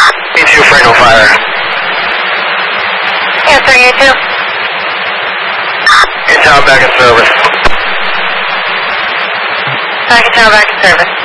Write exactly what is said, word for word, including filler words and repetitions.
E two, Franco Fire. Answering E two. Intel back in service. Back in town, back in service.